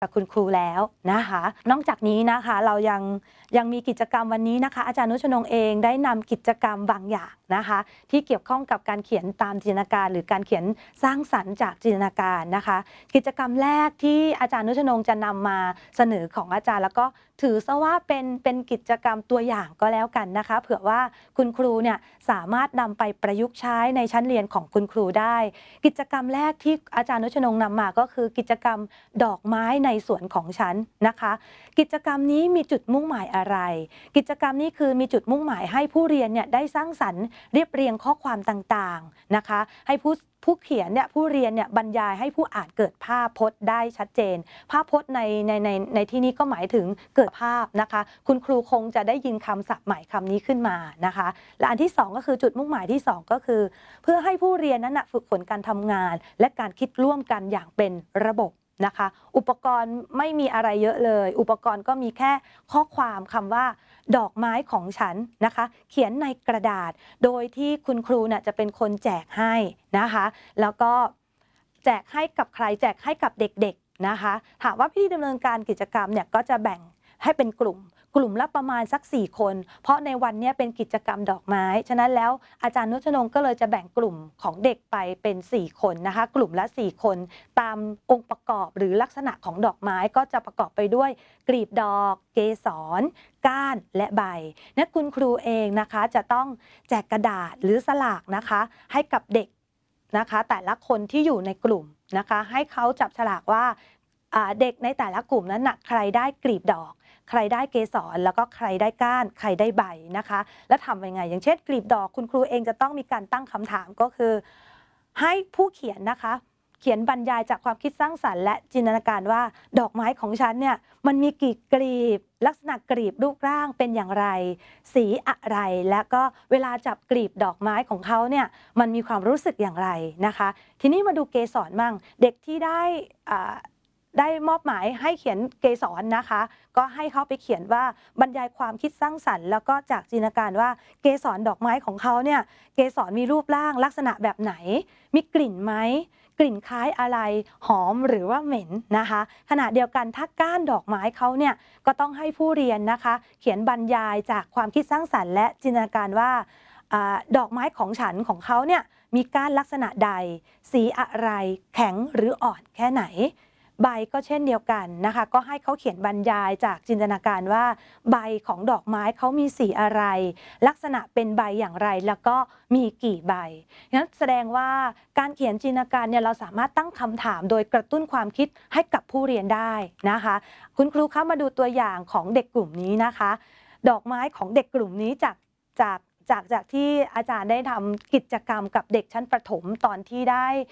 กับคุณครูแล้วนะคะนอกจากนี้นะคะเรายังมีกิจกรรมวันนี้นะคะอาจารย์นุชนงเองได้นำกิจกรรมบางอย่างนะคะที่เกี่ยวข้องกับการเขียนตามจินตนาการหรือการเขียนสร้างสรรค์จากจินตนาการนะคะกิจกรรมแรกที่อาจารย์นุชนงจะนำมาเสนอของอาจารย์แล้วก็ถือซะว่าเป็นกิจกรรมตัวอย่างก็แล้วกันนะคะเผื่อว่าคุณครูเนี่ยสามารถนำไปประยุกต์ใช้ในชั้นเรียนของคุณครูได้กิจกรรมแรกที่อาจารย์นุชนงนำมาก็คือกิจกรรมดอกไม้ในสวนของฉันนะคะกิจกรรมนี้มีจุดมุ่งหมายอะไรกิจกรรมนี้คือมีจุดมุ่งหมายให้ผู้เรียนเนี่ยได้สร้างสรรค์เรียบเรียงข้อความต่างๆนะคะให้ผู้เขียนเนี่ยผู้เรียนเนี่ยบรรยายให้ผู้อ่านเกิดภาพพจน์ได้ชัดเจนภาพพจน์ในที่นี้ก็หมายถึงเกิดภาพนะคะคุณครูคงจะได้ยินคำศัพท์ใหม่คำนี้ขึ้นมานะคะและอันที่2ก็คือจุดมุ่งหมายที่2ก็คือเพื่อให้ผู้เรียนนั้นฝึกฝนการทำงานและการคิดร่วมกันอย่างเป็นระบบนะคะอุปกรณ์ไม่มีอะไรเยอะเลยอุปกรณ์ก็มีแค่ข้อความคำว่าดอกไม้ของฉันนะคะเขียนในกระดาษโดยที่คุณครูเนี่ยจะเป็นคนแจกให้นะคะแล้วก็แจกให้กับใครแจกให้กับเด็กๆนะคะถามว่าพิธีดำเนินการกิจกรรมเนี่ยก็จะแบ่งให้เป็นกลุ่มละประมาณสัก4คนเพราะในวันนี้เป็นกิจกรรมดอกไม้ฉะนั้นแล้วอาจารย์นุชนงก็เลยจะแบ่งกลุ่มของเด็กไปเป็น4คนนะคะกลุ่มละ4คนตามองค์ประกอบหรือลักษณะของดอกไม้ก็จะประกอบไปด้วยกลีบดอกเกสรก้านและใบนักคุณครูเองนะคะจะต้องแจกกระดาษหรือสลากนะคะให้กับเด็กนะคะแต่ละคนที่อยู่ในกลุ่มนะคะให้เขาจับฉลากว่าเด็กในแต่ละกลุ่มนั้นใครได้กลีบดอกใครได้เกสรแล้วก็ใครได้ก้านใครได้ใบนะคะแล้วทำยังไงอย่างเช่นกลีบดอกคุณครูเองจะต้องมีการตั้งคำถามก็คือให้ผู้เขียนนะคะเขียนบรรยายจากความคิดสร้างสรรค์และจินตนาการว่าดอกไม้ของฉันเนี่ยมันมีกี่กลีบลักษณะกลีบรูปร่างเป็นอย่างไรสีอะไรและก็เวลาจับกลีบดอกไม้ของเขาเนี่ยมันมีความรู้สึกอย่างไรนะคะทีนี้มาดูเกสรมั่งเด็กที่ได้มอบหมายให้เขียนเกสรนะคะก็ให้เขาไปเขียนว่าบรรยายความคิดสร้างสรรค์แล้วก็จากจินตนาการว่าเกสรดอกไม้ของเขาเนี่ยเกสรมีรูปร่างลักษณะแบบไหนมีกลิ่นไหมกลิ่นคล้ายอะไรหอมหรือว่าเหม็นนะคะขณะเดียวกันถ้าก้านดอกไม้เขาเนี่ยก็ต้องให้ผู้เรียนนะคะเขียนบรรยายจากความคิดสร้างสรรค์และจินตนาการว่าดอกไม้ของฉันของเขาเนี่ยมีก้านลักษณะใดสีอะไรแข็งหรืออ่อนแค่ไหนใบก็เช่นเดียวกันนะคะก็ให้เขาเขียนบรรยายจากจินตนาการว่าใบของดอกไม้เขามีสีอะไรลักษณะเป็นใบอย่างไรแล้วก็มีกี่ใบงั้นแสดงว่าการเขียนจินตนาการเนี่ยเราสามารถตั้งคำถามโดยกระตุ้นความคิดให้กับผู้เรียนได้นะคะคุณครูคะมาดูตัวอย่างของเด็กกลุ่มนี้นะคะดอกไม้ของเด็กกลุ่มนี้จากที่อาจารย์ได้ทำกิจกรรมกับเด็กชั้นประถมตอนที่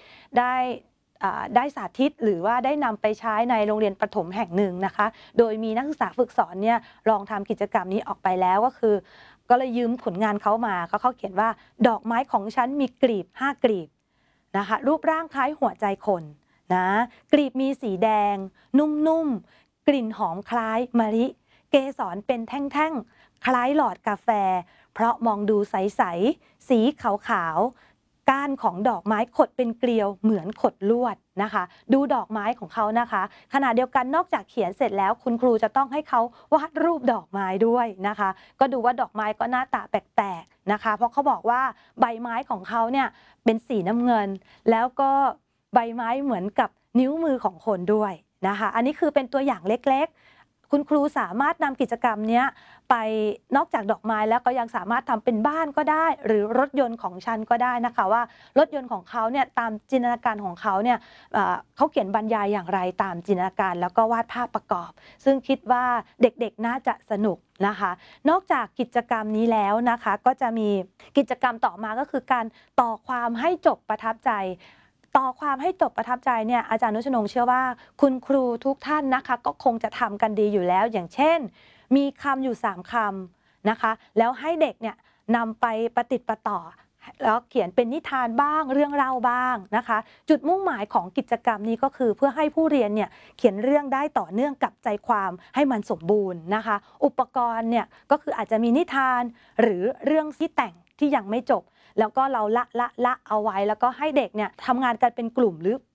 ได้สาธิตหรือว่าได้นำไปใช้ในโรงเรียนประถมแห่งหนึ่งนะคะโดยมีนักศึกษาฝึกสอนเนี่ยลองทำกิจกรรมนี้ออกไปแล้วก็คือก็เลยยืมผลงานเขามาเขาเขียนว่าดอกไม้ของฉันมีกลีบ5กลีบนะคะรูปร่างคล้ายหัวใจคนนะกลีบมีสีแดงนุ่มๆกลิ่นหอมคล้ายมะลิเกสรเป็นแท่งๆคล้ายหลอดกาแฟเพราะมองดูใสๆสีขาวๆก้านของดอกไม้ขดเป็นเกลียวเหมือนขดลวดนะคะดูดอกไม้ของเขานะคะขณะเดียวกันนอกจากเขียนเสร็จแล้วคุณครูจะต้องให้เขาวาดรูปดอกไม้ด้วยนะคะก็ดูว่าดอกไม้ก็หน้าตาแปลกๆนะคะเพราะเขาบอกว่าใบไม้ของเขาเนี่ยเป็นสีน้ำเงินแล้วก็ใบไม้เหมือนกับนิ้วมือของคนด้วยนะคะอันนี้คือเป็นตัวอย่างเล็กๆคุณครูสามารถนำกิจกรรมนี้ไปนอกจากดอกไม้แล้วก็ยังสามารถทำเป็นบ้านก็ได้หรือรถยนต์ของฉันก็ได้นะคะว่ารถยนต์ของเขาเนี่ยตามจินตนาการของเขาเนี่ยเขาเขียนบรรยายอย่างไรตามจินตนาการแล้วก็วาดภาพประกอบซึ่งคิดว่าเด็กๆน่าจะสนุกนะคะนอกจากกิจกรรมนี้แล้วนะคะก็จะมีกิจกรรมต่อมาก็คือการต่อความให้จบประทับใจต่อความให้จบประทับใจเนี่ยอาจารย์นุชนงเชื่อว่าคุณครูทุกท่านนะคะก็คงจะทำกันดีอยู่แล้วอย่างเช่นมีคำอยู่3คำนะคะแล้วให้เด็กเนี่ยนำไปประติดประต่อแล้วเขียนเป็นนิทานบ้างเรื่องเล่าบ้างนะคะจุดมุ่งหมายของกิจกรรมนี้ก็คือเพื่อให้ผู้เรียนเนี่ยเขียนเรื่องได้ต่อเนื่องกับใจความให้มันสมบูรณ์นะคะอุปกรณ์เนี่ยก็คืออาจจะมีนิทานหรือเรื่องที่แต่งที่ยังไม่จบแล้วก็เราละเอาไว้แล้วก็ให้เด็กเนี่ยทำงานกันเป็นกลุ่มหรือ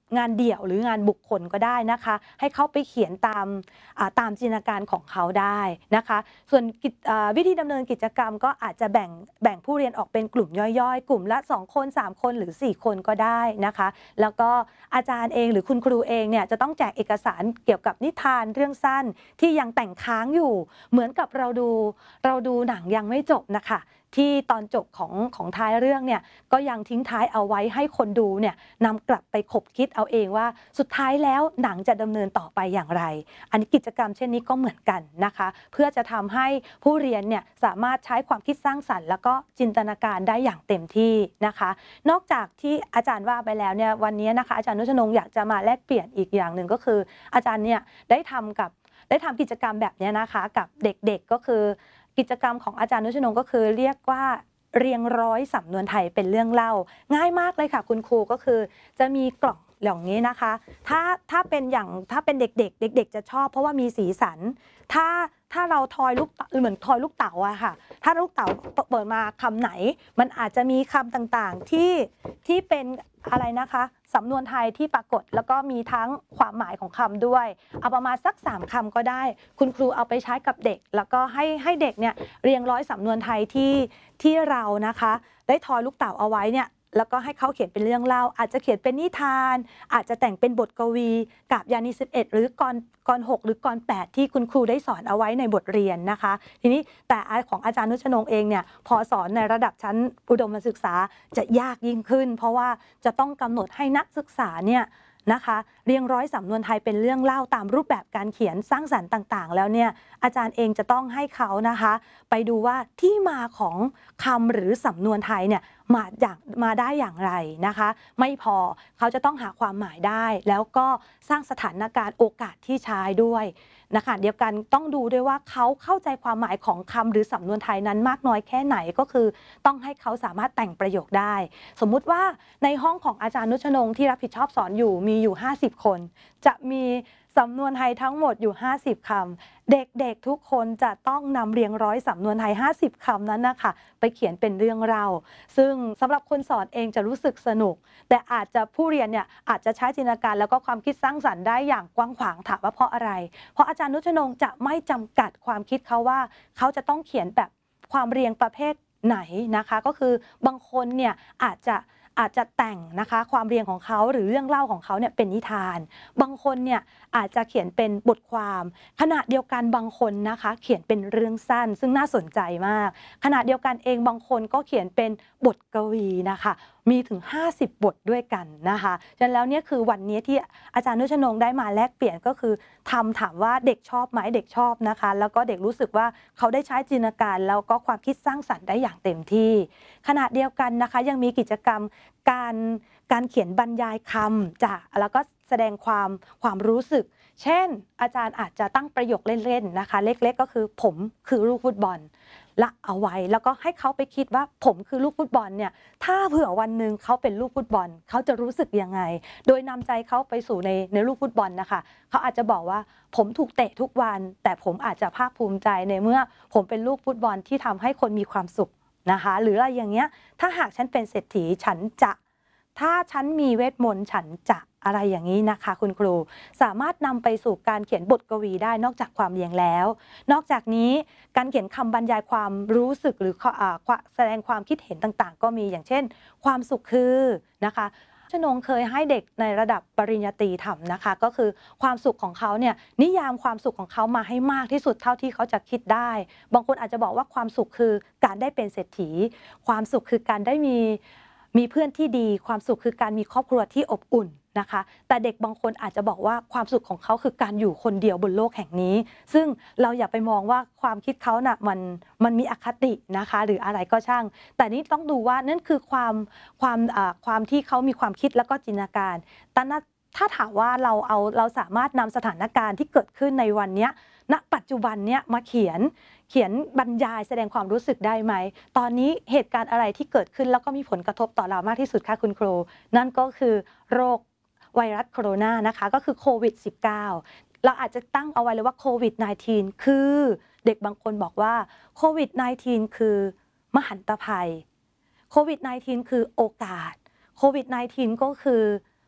งานเดี่ยวหรืองานบุคคลก็ได้นะคะให้เขาไปเขียนตามจินตนาการของเขาได้นะคะส่วนวิธีดำเนินกิจกรรมก็อาจจะแบ่งผู้เรียนออกเป็นกลุ่มย่อยๆกลุ่มละ2คน3คนหรือ4คนก็ได้นะคะแล้วก็อาจารย์เองหรือคุณครูเองเนี่ยจะต้องแจกเอกสารเกี่ยวกับนิทานเรื่องสั้นที่ยังแต่งค้างอยู่เหมือนกับเราดูหนังยังไม่จบนะคะที่ตอนจบของท้ายเรื่องเนี่ยก็ยังทิ้งท้ายเอาไว้ให้คนดูเนี่ยนำกลับไปคบคิดเอาเองว่าสุดท้ายแล้วหนังจะดำเนินต่อไปอย่างไรอันนี้กิจกรรมเช่นนี้ก็เหมือนกันนะคะเพื่อจะทำให้ผู้เรียนเนี่ยสามารถใช้ความคิดสร้างสรรค์แล้วก็จินตนาการได้อย่างเต็มที่นะคะนอกจากที่อาจารย์ว่าไปแล้วเนี่ยวันนี้นะคะอาจารย์นุชนงอยากจะมาแลกเปลี่ยนอีกอย่างหนึ่งก็คืออาจารย์เนี่ยได้ทำกิจกรรมแบบนี้นะคะกับเด็กๆก็คือกิจกรรมของอาจารย์นุชนงก็คือเรียกว่าเรียงร้อยสำนวนไทยเป็นเรื่องเล่าง่ายมากเลยค่ะคุณครูก็คือจะมีกล่องอย่างนี้นะคะถ้าเป็นเด็กๆจะชอบเพราะว่ามีสีสันถ้าเราทอยลูกเหมือนทอยลูกเต๋าอะค่ะถ้าลูกเต๋าเปิดมาคำไหนมันอาจจะมีคำต่างๆที่เป็นอะไรนะคะสำนวนไทยที่ปรากฏแล้วก็มีทั้งความหมายของคำด้วยเอาประมาณสัก3คำก็ได้คุณครูเอาไปใช้กับเด็กแล้วก็ให้เด็กเนี่ยเรียงร้อยสำนวนไทยที่เรานะคะได้ทอยลูกเต๋าเอาไว้เนี่ยแล้วก็ให้เขาเขียนเป็นเรื่องเล่าอาจจะเขียนเป็นนิทานอาจจะแต่งเป็นบทกวีกาบยานี11หรือกร6หรือกร8ที่คุณครูได้สอนเอาไว้ในบทเรียนนะคะทีนี้แต่ของอาจารย์นุชนงเองเนี่ยพอสอนในระดับชั้นอุดมศึกษาจะยากยิ่งขึ้นเพราะว่าจะต้องกำหนดให้นักศึกษาเนี่ยนะคะเรียงร้อยสำนวนไทยเป็นเรื่องเล่าตามรูปแบบการเขียนสร้างสรรค์ต่างๆแล้วเนี่ยอาจารย์เองจะต้องให้เขานะคะไปดูว่าที่มาของคำหรือสำนวนไทยเนี่ยมาได้อย่างไรนะคะไม่พอเขาจะต้องหาความหมายได้แล้วก็สร้างสถานการณ์โอกาสที่ใช้ด้วยนะคะเดียวกันต้องดูด้วยว่าเขาเข้าใจความหมายของคำหรือสำนวนไทยนั้นมากน้อยแค่ไหนก็คือต้องให้เขาสามารถแต่งประโยคได้สมมุติว่าในห้องของอาจารย์นุชนงที่รับผิดชอบสอนอยู่มีอยู่50 คนจะมีสำนวนไทยทั้งหมดอยู่50 คำเด็กๆทุกคนจะต้องนำเรียงร้อยสำนวนไทย50 คำนั้นนะคะไปเขียนเป็นเรื่องเล่าซึ่งสำหรับคนสอนเองจะรู้สึกสนุกแต่อาจจะผู้เรียนเนี่ยอาจจะใช้จินตนาการแล้วก็ความคิดสร้างสรรค์ได้อย่างกว้างขวางถามว่าเพราะอะไรเพราะอาจารย์นุชนงจะไม่จำกัดความคิดเขาว่าเขาจะต้องเขียนแบบความเรียงประเภทไหนนะคะก็คือบางคนเนี่ยอาจจะแต่งนะคะความเรียงของเขาหรือเรื่องเล่าของเขาเนี่ยเป็นนิทานบางคนเนี่ยอาจจะเขียนเป็นบทความขณะเดียวกันบางคนนะคะเขียนเป็นเรื่องสั้นซึ่งน่าสนใจมากขณะเดียวกันเองบางคนก็เขียนเป็นบทกวีนะคะมีถึง50 บทด้วยกันนะคะฉะนั้นแล้วเนี่ยคือวันนี้ที่อาจารย์นุชนงได้มาแลกเปลี่ยนก็คือถามว่าเด็กชอบไหมเด็กชอบนะคะแล้วก็เด็กรู้สึกว่าเขาได้ใช้จินตนาการแล้วก็ความคิดสร้างสรรค์ได้อย่างเต็มที่ขณะเดียวกันนะคะยังมีกิจกรรมการเขียนบรรยายคำจากแล้วก็แสดงความรู้สึกเช่นอาจารย์อาจจะตั้งประโยคเล่นๆนะคะเล็กๆก็คือผมคือลูกฟุตบอลละเอาไว้แล้วก็ให้เขาไปคิดว่าผมคือลูกฟุตบอลเนี่ยถ้าเผื่อวันหนึ่งเขาเป็นลูกฟุตบอลเขาจะรู้สึกยังไงโดยนำใจเขาไปสู่ในลูกฟุตบอลนะคะเขาอาจจะบอกว่าผมถูกเตะทุกวันแต่ผมอาจจะภาคภูมิใจในเมื่อผมเป็นลูกฟุตบอลที่ทำให้คนมีความสุขนะคะหรืออะไรอย่างเงี้ยถ้าหากฉันเป็นเศรษฐีถ้าฉันมีเวทมนต์ฉันจะอะไรอย่างนี้นะคะคุณครูสามารถนำไปสู่การเขียนบทกวีได้นอกจากความเรียงแล้วนอกจากนี้การเขียนคำบรรยายความรู้สึกหรือแสดงความคิดเห็นต่างๆก็มีอย่างเช่นความสุขคือนะคะชนงเคยให้เด็กในระดับปริญญาตรีทำนะคะก็คือความสุขของเขาเนี่ยนิยามความสุขของเขามาให้มากที่สุดเท่าที่เขาจะคิดได้บางคนอาจจะบอกว่าความสุขคือการได้เป็นเศรษฐีความสุขคือการได้มีเพื่อนที่ดีความสุขคือการมีครอบครัวที่อบอุ่นนะคะแต่เด็กบางคนอาจจะบอกว่าความสุขของเขาคือการอยู่คนเดียวบนโลกแห่งนี้ซึ่งเราอย่าไปมองว่าความคิดเขาน่ะมันมีอคตินะคะหรืออะไรก็ช่างแต่นี่ต้องดูว่านั่นคือความที่เขามีความคิดแล้วก็จินตนาการแต่ถ้าถามว่าเราสามารถนำสถานการณ์ที่เกิดขึ้นในวันนี้ณปัจจุบันเนี้ยมาเขียนบรรยายแสดงความรู้สึกได้ไหมตอนนี้เหตุการณ์อะไรที่เกิดขึ้นแล้วก็มีผลกระทบต่อเรามากที่สุดค่ะคุณครูนั่นก็คือโรคไวรัสโคโรนานะคะก็คือโควิด -19 เราอาจจะตั้งเอาไว้เลยว่าโควิด -19 คือเด็กบางคนบอกว่าโควิด -19 คือมหันตภัยโควิด -19 คือโอกาสโควิด -19 ก็คือ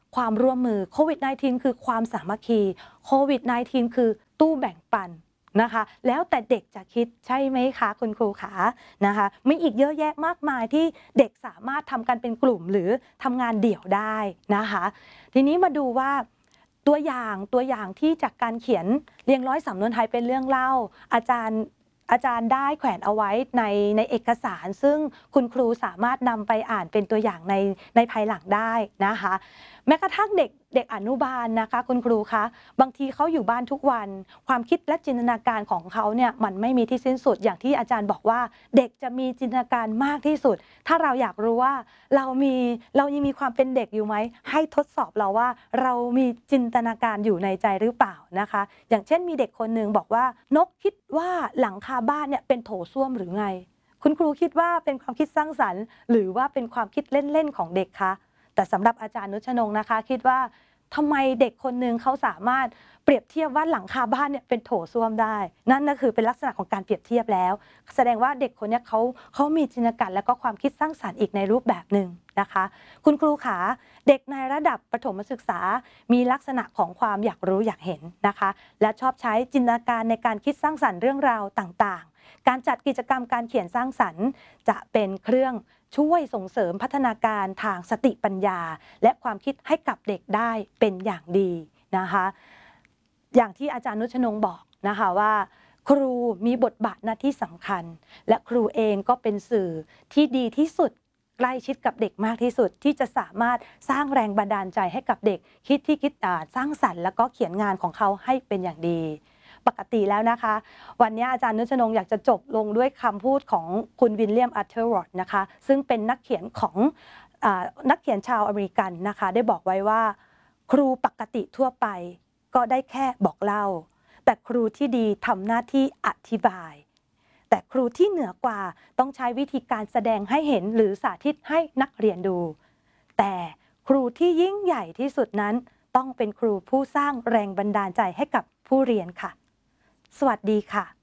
ความร่วมมือโควิด -19 คือความสามัคคีโควิด -19 คือตู้แบ่งปันนะคะแล้วแต่เด็กจะคิดใช่ไหมคะคุณครูขานะคะมีอีกเยอะแยะมากมายที่เด็กสามารถทำกันเป็นกลุ่มหรือทำงานเดี่ยวได้นะคะทีนี้มาดูว่าตัวอย่างที่จากการเขียนเรียงร้อยสำนวนไทยเป็นเรื่องเล่าอาจารย์ได้แขวนเอาไว้ในเอกสารซึ่งคุณครูสามารถนำไปอ่านเป็นตัวอย่างในภายหลังได้นะคะแม้กระทั่งเด็กอนุบาลนะคะคุณครูคะบางทีเขาอยู่บ้านทุกวันความคิดและจินตนาการของเขาเนี่ยมันไม่มีที่สิ้นสุดอย่างที่อาจารย์บอกว่าเด็กจะมีจินตนาการมากที่สุดถ้าเราอยากรู้ว่าเรายังมีความเป็นเด็กอยู่ไหมให้ทดสอบเราว่าเรามีจินตนาการอยู่ในใจหรือเปล่านะคะอย่างเช่นมีเด็กคนหนึ่งบอกว่านกคิดว่าหลังคาบ้านเนี่ยเป็นโถส้วมหรือไงคุณครูคิดว่าเป็นความคิดสร้างสรรค์หรือว่าเป็นความคิดเล่นๆของเด็กคะแต่สำหรับอาจารย์นุชนกนะคะคิดว่าทำไมเด็กคนหนึ่งเขาสามารถเปรียบเทียบว่าหลังคาบ้านเนี่ยเป็นโถส้วมได้นั่นก็คือเป็นลักษณะของการเปรียบเทียบแล้วแสดงว่าเด็กคนนี้เขามีจินตนาการและก็ความคิดสร้างสรรค์อีกในรูปแบบหนึ่งนะคะคุณครูขาเด็กในระดับประถมศึกษามีลักษณะของความอยากรู้อยากเห็นนะคะและชอบใช้จินตนาการในการคิดสร้างสรรค์เรื่องราวต่างๆการจัดกิจกรรมการเขียนสร้างสรรค์จะเป็นเครื่องช่วยส่งเสริมพัฒนาการทางสติปัญญาและความคิดให้กับเด็กได้เป็นอย่างดีนะคะอย่างที่อาจารย์นุชนงบอกนะคะว่าครูมีบทบาทหน้าที่สำคัญและครูเองก็เป็นสื่อที่ดีที่สุดใกล้ชิดกับเด็กมากที่สุดที่จะสามารถสร้างแรงบันดาลใจให้กับเด็กคิดสร้างสรรค์แล้วก็เขียนงานของเขาให้เป็นอย่างดีปกติแล้วนะคะวันนี้อาจารย์นุชนงอยากจะจบลงด้วยคำพูดของคุณวิลเลียมอัลเทอร์วอร์ดนะคะซึ่งเป็นนักเขียนชาวอเมริกันนะคะได้บอกไว้ว่าครูปกติทั่วไปก็ได้แค่บอกเล่าแต่ครูที่ดีทำหน้าที่อธิบายแต่ครูที่เหนือกว่าต้องใช้วิธีการแสดงให้เห็นหรือสาธิตให้นักเรียนดูแต่ครูที่ยิ่งใหญ่ที่สุดนั้นต้องเป็นครูผู้สร้างแรงบันดาลใจให้กับผู้เรียนค่ะสวัสดีค่ะ